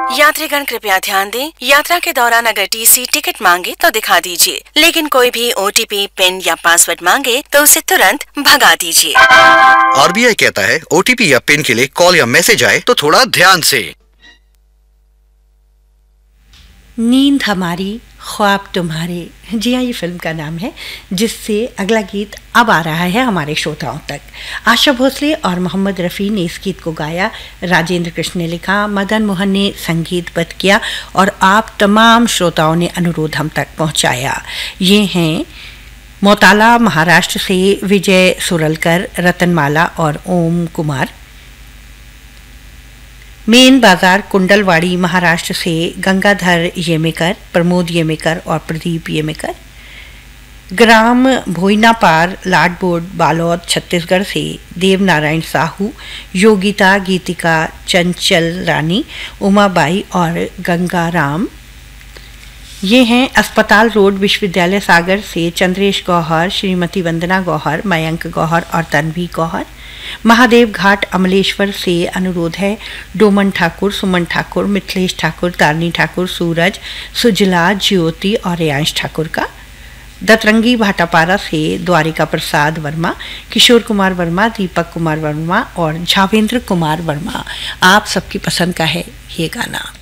यात्रीगण कृपया ध्यान दें, यात्रा के दौरान अगर टीसी टिकट मांगे तो दिखा दीजिए, लेकिन कोई भी ओटीपी, पिन या पासवर्ड मांगे तो उसे तुरंत भगा दीजिए। आरबीआई कहता है ओटीपी या पिन के लिए कॉल या मैसेज आए तो थोड़ा ध्यान से। नींद हमारी, ख्वाब तुम्हारे, जी हाँ, ये फिल्म का नाम है, जिससे अगला गीत अब आ रहा है हमारे श्रोताओं तक। आशा भोसले और मोहम्मद रफ़ी ने इस गीत को गाया, राजेंद्र कृष्ण ने लिखा, मदन मोहन ने संगीतबद्ध किया और आप तमाम श्रोताओं ने अनुरोध हम तक पहुंचाया। ये हैं मोताला महाराष्ट्र से विजय सुरलकर, रतनमाला और ओम कुमार। मेन बाजार कुंडलवाड़ी महाराष्ट्र से गंगाधर येमेकर, प्रमोद येमेकर और प्रदीप येमेकर। ग्राम भोइनापार, लाडबोर्ड, बालोद छत्तीसगढ़ से देवनारायण साहू, योगिता, गीतिका, चंचल रानी, उमाबाई और गंगाराम। ये हैं अस्पताल रोड विश्वविद्यालय सागर से चंद्रेश गौहर, श्रीमती वंदना गौहर, मयंक गौहर और तन्वी गौहर। महादेव घाट अमलेश्वर से अनुरोध है डोमन ठाकुर, सुमन ठाकुर, मिथिलेश ठाकुर, तारनी ठाकुर, सूरज, सुजला, ज्योति और रेयांश ठाकुर का। दतरंगी भाटापारा से द्वारिका प्रसाद वर्मा, किशोर कुमार वर्मा, दीपक कुमार वर्मा और झावेंद्र कुमार वर्मा। आप सबकी पसंद का है ये गाना।